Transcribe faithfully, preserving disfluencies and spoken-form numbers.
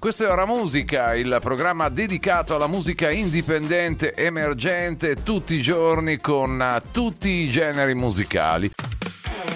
Questa è Ora Musica, il programma dedicato alla musica indipendente, emergente, tutti i giorni con tutti i generi musicali.